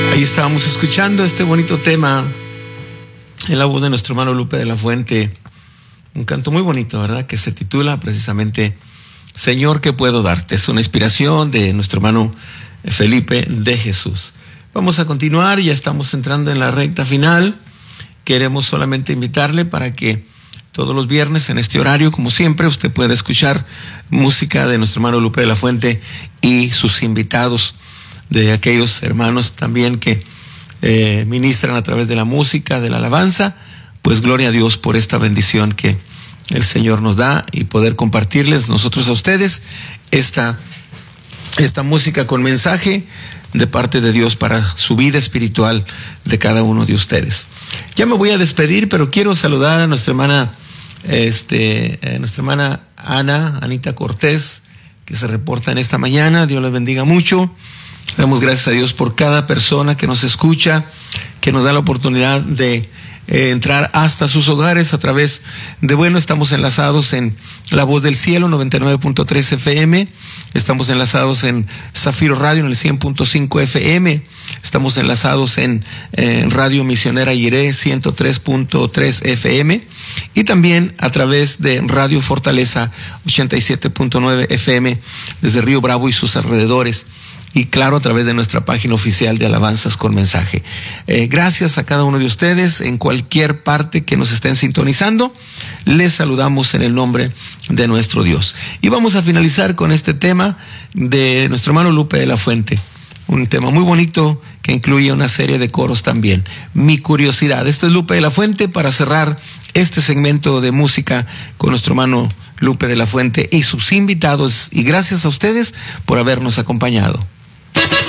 Ahí estábamos escuchando este bonito tema en la voz de nuestro hermano Lupe de la Fuente, un canto muy bonito, ¿verdad? Que se titula precisamente Señor, ¿qué puedo darte? Es una inspiración de nuestro hermano Felipe de Jesús. Vamos a continuar, ya estamos entrando en la recta final. Queremos solamente invitarle para que todos los viernes en este horario, como siempre, usted pueda escuchar música de nuestro hermano Lupe de la Fuente y sus invitados, de aquellos hermanos también que ministran a través de la música, de la alabanza. Pues gloria a Dios por esta bendición que el Señor nos da y poder compartirles nosotros a ustedes esta música con mensaje de parte de Dios para su vida espiritual de cada uno de ustedes. Ya me voy a despedir, pero quiero saludar a nuestra hermana Anita Cortés, que se reporta en esta mañana. Dios les bendiga mucho. Damos gracias a Dios por cada persona que nos escucha, que nos da la oportunidad de entrar hasta sus hogares a través de, estamos enlazados en La Voz del Cielo 99.3 FM, estamos enlazados en Zafiro Radio en el 100.5 FM, estamos enlazados en Radio Misionera Yiré 103.3 FM y también a través de Radio Fortaleza 87.9 FM desde Río Bravo y sus alrededores. Y claro, a través de nuestra página oficial de Alabanzas con Mensaje. Gracias a cada uno de ustedes en cualquier parte que nos estén sintonizando. Les saludamos en el nombre de nuestro Dios. Y vamos a finalizar con este tema de nuestro hermano Lupe de la Fuente. Un tema muy bonito que incluye una serie de coros también. Mi curiosidad. Esto es Lupe de la Fuente para cerrar este segmento de música con nuestro hermano Lupe de la Fuente y sus invitados. Y gracias a ustedes por habernos acompañado.